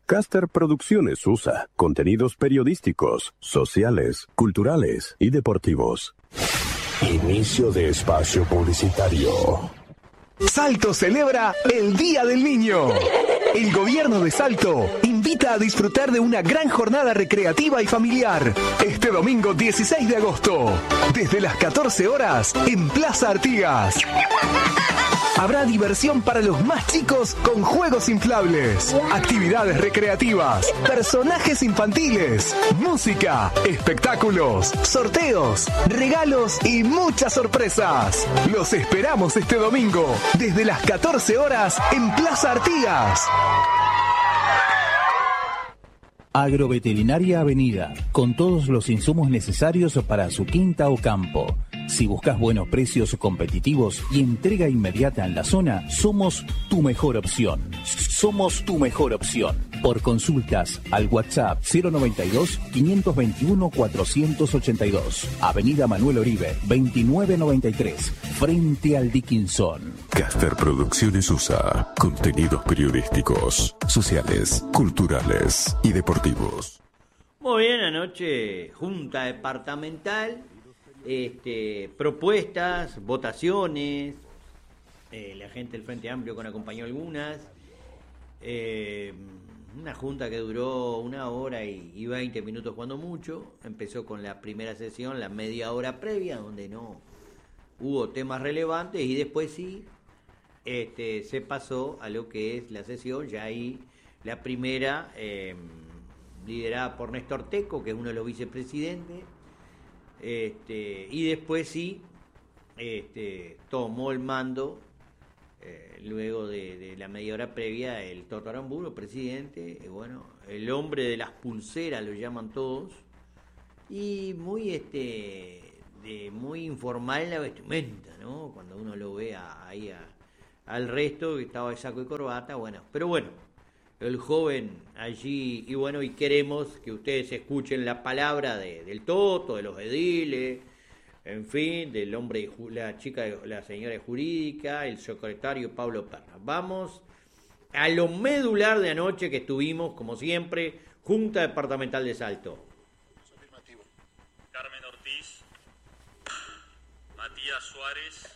Caster Producciones USA. Contenidos periodísticos, sociales, culturales y deportivos. Inicio de espacio publicitario. Salto celebra el Día del Niño. El gobierno de Salto invita a disfrutar de una gran jornada recreativa y familiar este domingo 16 de agosto, desde las 14 horas en Plaza Artigas. Habrá diversión para los más chicos con juegos inflables, actividades recreativas, personajes infantiles, música, espectáculos, sorteos, regalos y muchas sorpresas. Los esperamos este domingo desde las 14 horas en Plaza Artigas. Agroveterinaria Avenida, con todos los insumos necesarios para su quinta o campo. Si buscas buenos precios competitivos y entrega inmediata en la zona, somos tu mejor opción. Somos tu mejor opción. Por consultas al WhatsApp 092-521-482. Avenida Manuel Oribe, 2993, frente al Dickinson. Caster Producciones USA. Contenidos periodísticos, sociales, culturales y deportivos. Muy bien, anoche, Junta Departamental. Propuestas, votaciones, la gente del Frente Amplio acompañó algunas, una junta que duró 1 hora y 20 minutos cuando mucho. Empezó con la primera sesión, la media hora previa, donde no hubo temas relevantes, y después sí se pasó a lo que es la sesión, ya ahí la primera, liderada por Néstor Teco, que es uno de los vicepresidentes. Y después sí tomó el mando, luego de la media hora previa, el Toto Aramburu, presidente, el hombre de las pulseras lo llaman todos, y muy muy informal la vestimenta, ¿no? Cuando uno lo ve al resto, que estaba de saco y corbata, pero el joven allí, y queremos que ustedes escuchen la palabra del Toto, de los ediles, en fin, del hombre, la señora jurídica, el secretario Pablo Perna. Vamos a lo medular de anoche, que estuvimos, como siempre, Junta Departamental de Salto. Afirmativo. Carmen Ortiz, Matías Suárez.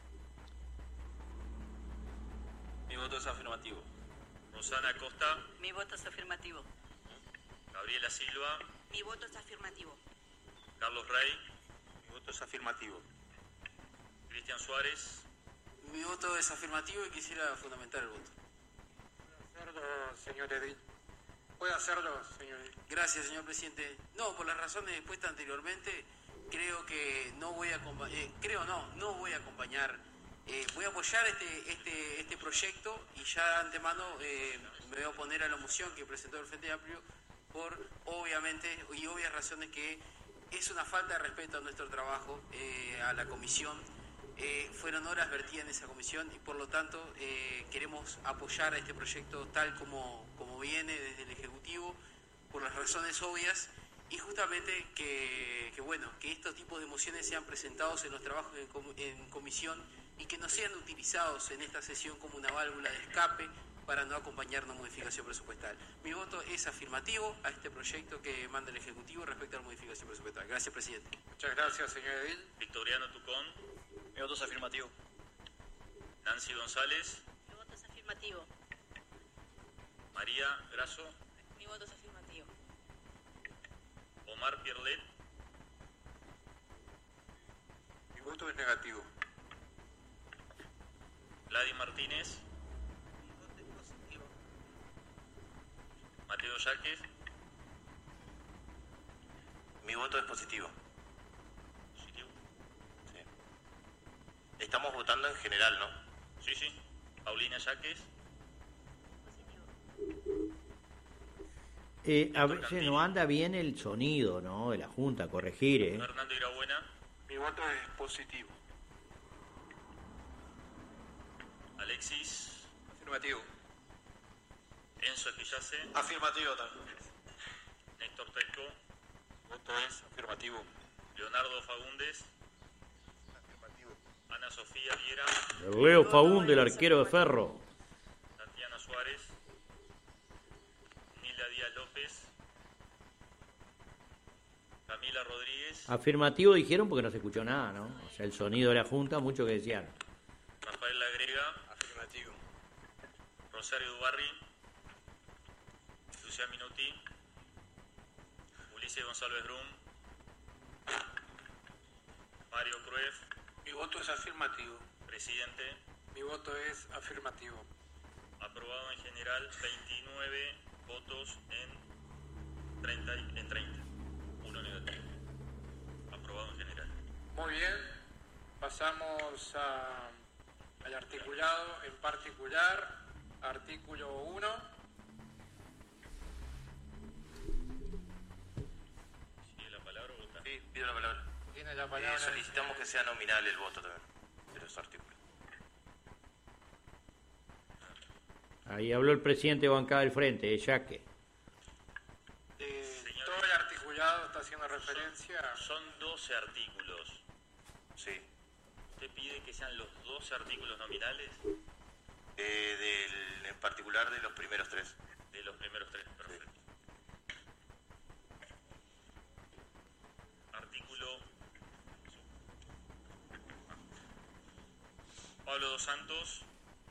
Mi voto es afirmativo. Rosana Costa. Mi voto es afirmativo. Gabriela Silva. Mi voto es afirmativo. Carlos Rey. Mi voto es afirmativo. Cristian Suárez. Mi voto es afirmativo y quisiera fundamentar el voto. Puede hacerlo, señor Edil. Gracias, señor presidente. No, por las razones expuestas anteriormente, creo que no voy a acompañar. Voy a apoyar este proyecto, y ya de antemano me voy a oponer a la moción que presentó el Frente Amplio por obvias razones, que es una falta de respeto a nuestro trabajo, a la comisión. Fueron horas vertidas en esa comisión, y por lo tanto queremos apoyar a este proyecto tal como viene desde el Ejecutivo, por las razones obvias, y justamente que estos tipos de mociones sean presentados en los trabajos en comisión, y que no sean utilizados en esta sesión como una válvula de escape para no acompañar una modificación presupuestal. Mi voto es afirmativo a este proyecto que manda el Ejecutivo respecto a la modificación presupuestal. Gracias, presidente. Muchas gracias, señor Edil. Victoriano Tucón. Mi voto es afirmativo. Nancy González. Mi voto es afirmativo. María Grasso. Mi voto es afirmativo. Omar Pierlet. Mi voto es negativo. Gladys Martínez. Mi voto es positivo. Mateo Yaques. Mi voto es positivo. Positivo. Sí. Estamos votando en general, ¿no? Sí. Paulina Yaques. A veces no anda bien el sonido, ¿no?, de la Junta, corregir, Fernando Irabuena. Mi voto es positivo. Alexis. Afirmativo. Enzo Esquillace. Afirmativo también. Néstor Teco. Voto es afirmativo. Leonardo Fagundes. Afirmativo. Ana Sofía Viera. El Leo Fagundes, el arquero de Ferro. Tatiana Suárez. Nilda Díaz López. Camila Rodríguez. Afirmativo dijeron porque no se escuchó nada, ¿no? O sea, el sonido de la Junta, mucho que decían. Rafael Lagrega. Afirmativo. Rosario Dubarri. Lucián Minuti. Ulises González Brum. Mario Cruef. Mi voto es afirmativo. Presidente. Mi voto es afirmativo. Aprobado en general, 29 votos en 30. Uno negativo. Aprobado en general. Muy bien. Pasamos al articulado en particular. Artículo 1. ¿Sigue la palabra o vota? Sí, pido la palabra. Tiene la palabra. Solicitamos que sea nominal el voto también de los artículos. Ahí habló el presidente de bancada del Frente, Yaque. Todo el articulado está haciendo referencia. Son 12 artículos. Sí. ¿Usted pide que sean los 12 artículos nominales? En particular de los primeros 3. De los primeros 3, perfecto. Artículo. Pablo Dos Santos.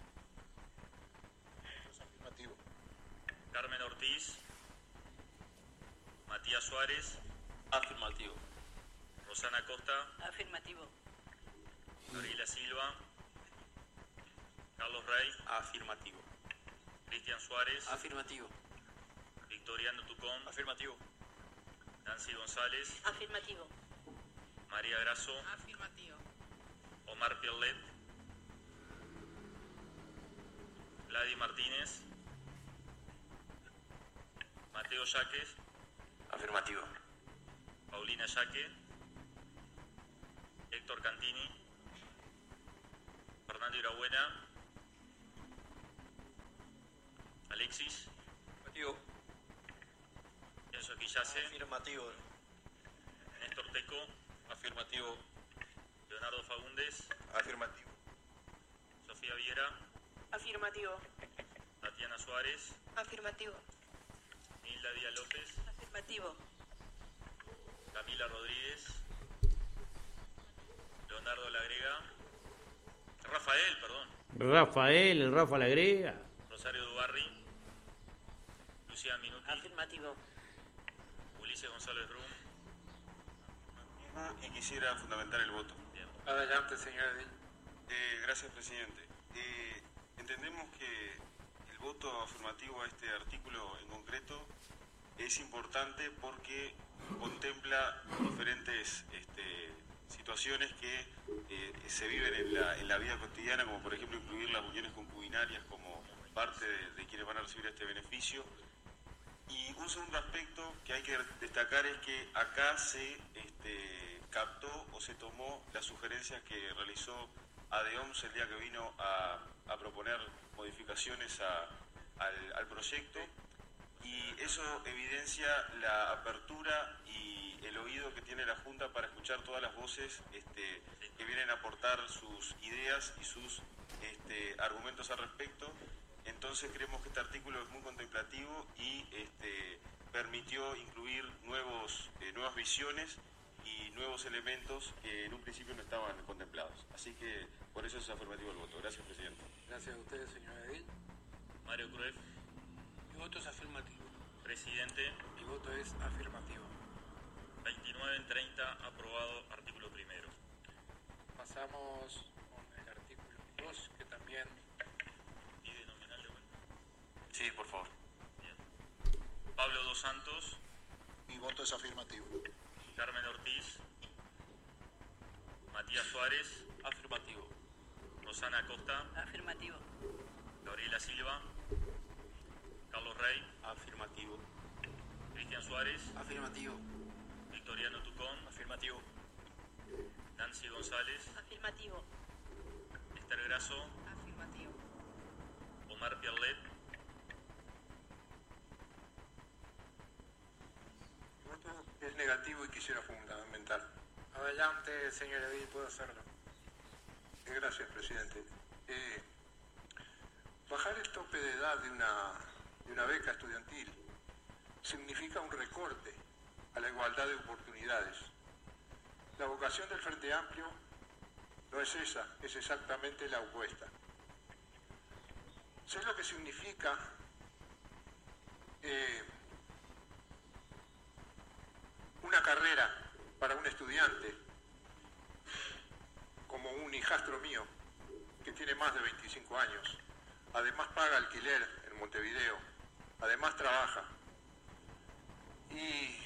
Afirmativo. Carmen Ortiz. Matías Suárez. Afirmativo. Rosana Costa. Afirmativo. Gabriela Silva. Carlos Rey. Afirmativo. Cristian Suárez. Afirmativo. Victoriano Tucón. Afirmativo. Nancy González. Afirmativo. María Grasso. Afirmativo. Omar Pierlet. Vladi Martínez. Mateo Yaques. Afirmativo. Paulina Yaque. Héctor Cantini. Fernando Irabuena. Alexis. Afirmativo. Enzo Quillace. Afirmativo. Néstor Teco. Afirmativo. Leonardo Faúndez. Afirmativo. Sofía Viera. Afirmativo. Tatiana Suárez. Afirmativo. Nilda Díaz López. Afirmativo. Camila Rodríguez. Leonardo Lagrega. Rafael, perdón. Rafael, el Rafa Lagrega. Rosario Dubarri. Lucián Minuti. Afirmativo. Ulises González Brum. Y quisiera fundamentar el voto. Bien. Adelante, señor Edil. Gracias, presidente. Entendemos que el voto afirmativo a este artículo en concreto es importante porque contempla diferentes situaciones que se viven en la vida cotidiana, como por ejemplo incluir las uniones concubinarias como parte de quienes van a recibir este beneficio. Y un segundo aspecto que hay que destacar es que acá se captó o se tomó las sugerencias que realizó ADEOMS el día que vino a proponer modificaciones al proyecto, y eso evidencia la apertura y el oído que tiene la Junta para escuchar todas las voces que vienen a aportar sus ideas y sus argumentos al respecto. Entonces creemos que este artículo es muy contemplativo y permitió incluir nuevas visiones y nuevos elementos que en un principio no estaban contemplados. Así que por eso es afirmativo el voto. Gracias, presidente. Gracias a ustedes, señor Edil. Mario Cruef. Mi voto es afirmativo. Presidente. Mi voto es afirmativo. 29 en 30. Aprobado. Artículo primero. Pasamos con el artículo 2, que también... ¿Pide nominal de vuelta? Sí, por favor. Bien. Pablo Dos Santos. Mi voto es afirmativo. Carmen Ortiz. Matías Suárez. Afirmativo. Rosana Costa. Afirmativo. Gabriela Silva. Carlos Rey. Afirmativo. Cristian Suárez. Afirmativo. Victoriano Tucón. Afirmativo. Nancy González. Afirmativo. Esther Grasso. Afirmativo. Omar Pierlet. Mi voto es negativo y quisiera fundamentar. Adelante, señor Edil, puedo hacerlo. Gracias, presidente. Bajar el tope de edad de una beca estudiantil significa un recorte a la igualdad de oportunidades. La vocación del Frente Amplio no es esa, es exactamente la opuesta. Sé lo que significa una carrera para un estudiante como un hijastro mío que tiene más de 25 años, además paga alquiler en Montevideo, además trabaja y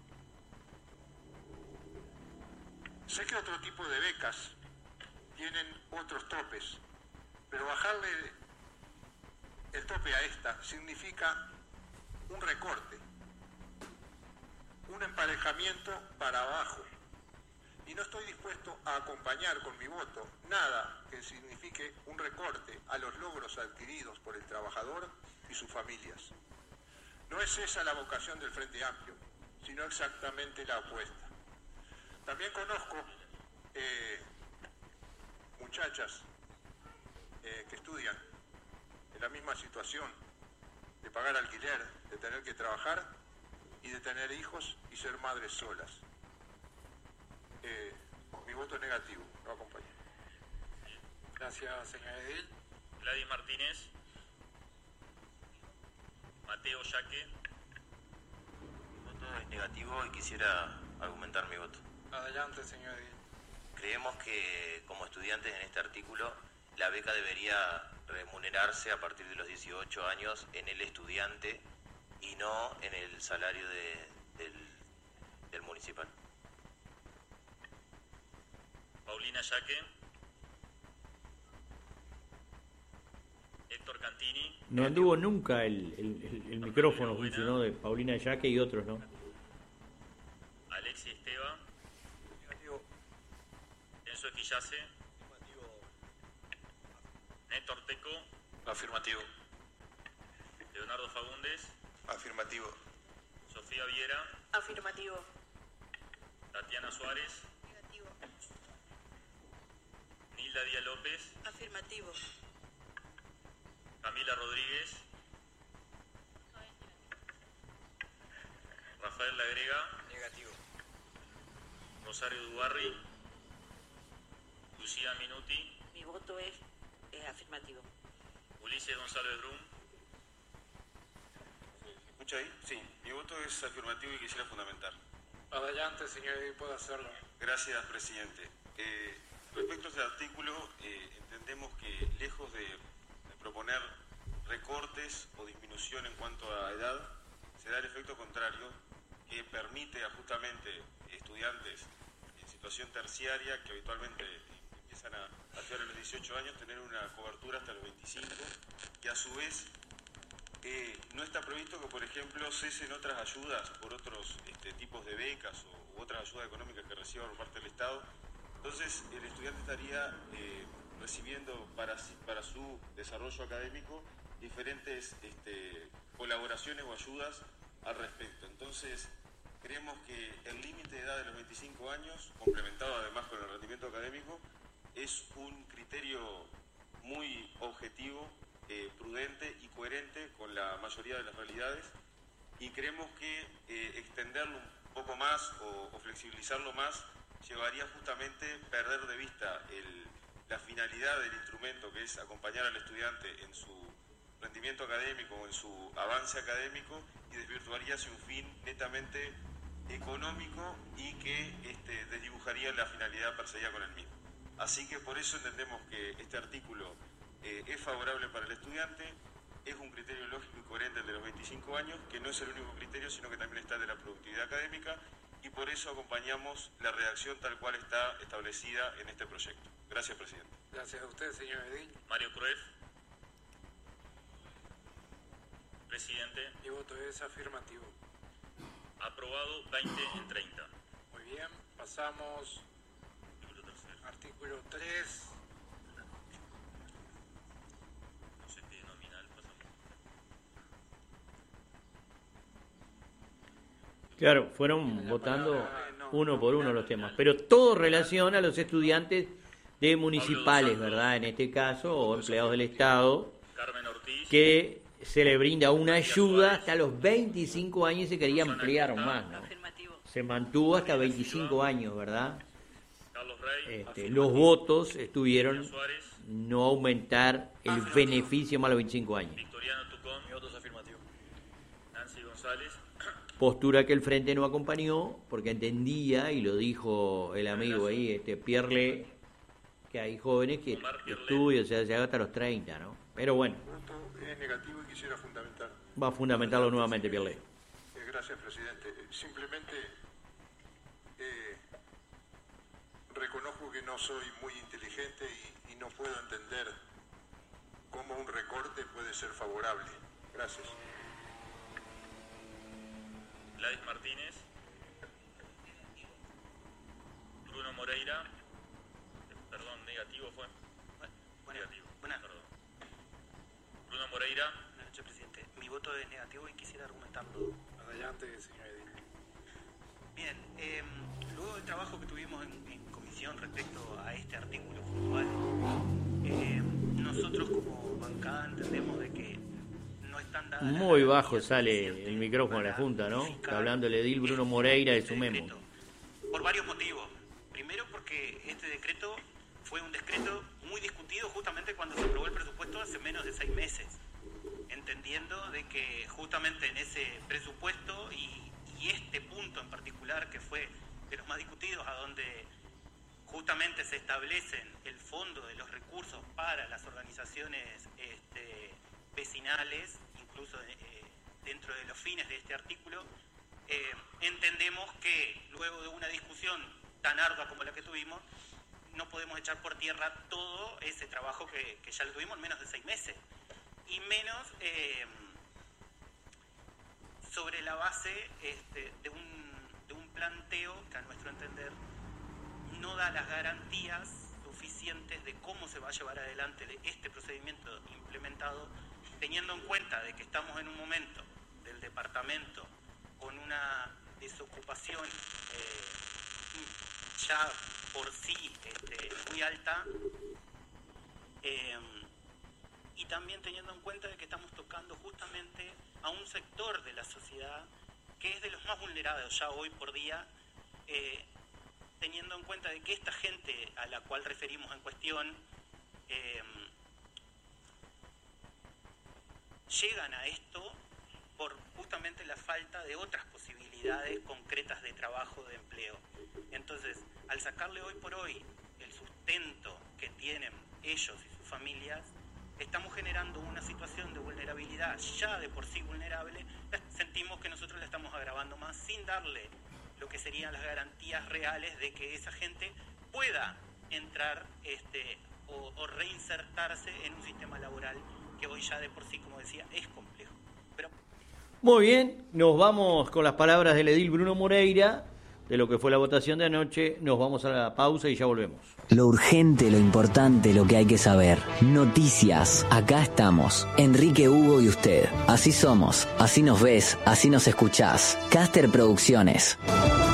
sé que otro tipo de becas tienen otros topes, pero bajarle el tope a esta significa un recorte, un emparejamiento para abajo. Y no estoy dispuesto a acompañar con mi voto nada que signifique un recorte a los logros adquiridos por el trabajador y sus familias. No es esa la vocación del Frente Amplio, sino exactamente la opuesta. También conozco muchachas que estudian en la misma situación de pagar alquiler, de tener que trabajar y de tener hijos y ser madres solas. Mi voto es negativo, no acompaña. Gracias, señor Edil. Gladys Martínez. Mateo Yaque. Mi voto es negativo y quisiera argumentar mi voto. Adelante, señor Edil. Creemos que como estudiantes en este artículo la beca debería remunerarse a partir de los 18 años en el estudiante y no en el salario del municipal. Paulina Yaque. Héctor Cantini. No anduvo nunca el micrófono, funcionó de Paulina Yaque y otros, ¿no? Alexis Esteva. Enzo Esquillace. Néstor Teco. Afirmativo. Leonardo Fagundes. Afirmativo. Sofía Viera. Afirmativo. Tatiana Suárez. Negativo. Nilda Díaz López. Afirmativo. Camila Rodríguez. Rafael Lagrega. Negativo. Rosario Dubarri. Lucía Minuti. Mi voto es afirmativo. Ulises González Brum. ¿Escucha ahí? Sí, mi voto es afirmativo y quisiera fundamentar. Adelante, señor Edil, puede hacerlo. Gracias, presidente. Respecto a este artículo, entendemos que lejos de proponer recortes o disminución en cuanto a edad, se da el efecto contrario, que permite a justamente estudiantes en situación terciaria, que habitualmente empiezan a estudiar a los 18 años, tener una cobertura hasta los 25, y a su vez no está previsto que, por ejemplo, cesen otras ayudas por otros tipos de becas u otras ayudas económicas que reciba por parte del Estado. Entonces, el estudiante estaría recibiendo para su desarrollo académico diferentes colaboraciones o ayudas al respecto. Entonces, creemos que el límite de edad de los 25 años, complementado además con el rendimiento académico, es un criterio muy objetivo, prudente y coherente con la mayoría de las realidades, y creemos que extenderlo un poco más o flexibilizarlo más llevaría justamente a perder de vista la finalidad del instrumento, que es acompañar al estudiante en su rendimiento académico o en su avance académico, y desvirtuaría hacia un fin netamente económico y que desdibujaría la finalidad perseguida con el mismo. Así que por eso entendemos que este artículo es favorable para el estudiante, es un criterio lógico y coherente el de los 25 años, que no es el único criterio, sino que también está el de la productividad académica, y por eso acompañamos la redacción tal cual está establecida en este proyecto. Gracias, presidente. Gracias a usted, señor Edil. Mario Cruef. Presidente. Mi voto es afirmativo. Aprobado 20 en 30. Muy bien, pasamos artículo 3. No sé qué nominal pasamos. Claro, fueron votando uno por uno los temas, pero todo relaciona a los estudiantes de municipales, ¿verdad? En este caso, o empleados del Estado, Carmen Ortiz. que se le brinda una ayuda hasta los 25 años y se quería ampliar más, ¿no? Se mantuvo hasta 25 años, ¿verdad? Los votos estuvieron no aumentar el beneficio más a los 25 años. Victoriano Tucón, mi voto es afirmativo. Nancy González. Postura que el Frente no acompañó porque entendía, y lo dijo el amigo ahí, Pierle, que hay jóvenes que estudian, o sea, se haga hasta los 30, ¿no? Pero bueno. Es negativo y quisiera fundamentar. Va a fundamentarlo nuevamente, Pierle. Gracias, presidente. Simplemente reconozco que no soy muy inteligente y no puedo entender cómo un recorte puede ser favorable. Gracias. Gladys Martínez. Bruno Moreira. Perdón, negativo fue. Negativo. Buenas. Perdón. Bruno Moreira. Buenas noches, presidente. Mi voto es negativo y quisiera argumentarlo. Adelante, señor Edil. Bien, luego del trabajo que tuvimos en comisión respecto a este artículo puntual, nosotros como bancada entendemos de que no están dadas... Muy bajo sale el micrófono de la Junta, ¿no? Está hablando el edil Bruno Moreira de su memo. Por varios motivos. Primero porque este decreto fue un decreto muy discutido justamente cuando se aprobó el presupuesto hace menos de 6 meses, entendiendo de que justamente en ese presupuesto y este punto en particular que fue de los más discutidos, a donde justamente se establecen el fondo de los recursos para las organizaciones vecinales, incluso dentro de los fines de este artículo, entendemos que luego de una discusión tan ardua como la que tuvimos, no podemos echar por tierra todo ese trabajo que ya lo tuvimos en menos de 6 meses, y menos sobre la base de un planteo que a nuestro entender no da las garantías suficientes de cómo se va a llevar adelante este procedimiento implementado, teniendo en cuenta de que estamos en un momento del departamento con una desocupación ya por sí muy alta, y también teniendo en cuenta de que estamos tocando justamente a un sector de la sociedad que es de los más vulnerados ya hoy por día, teniendo en cuenta de que esta gente a la cual referimos en cuestión llegan a esto por justamente la falta de otras posibilidades concretas de trabajo, de empleo. Entonces, al sacarle hoy por hoy el sustento que tienen ellos y sus familias, estamos generando una situación de vulnerabilidad ya de por sí vulnerable. Sentimos que nosotros la estamos agravando más sin darle lo que serían las garantías reales de que esa gente pueda entrar o reinsertarse en un sistema laboral que hoy ya de por sí, como decía, es complejo. Pero... Muy bien, nos vamos con las palabras del edil Bruno Moreira de lo que fue la votación de anoche. Nos vamos a la pausa y ya volvemos. Lo urgente, lo importante, lo que hay que saber. Noticias. Acá estamos. Enrique, Hugo y usted. Así somos. Así nos ves. Así nos escuchás. Caster Producciones.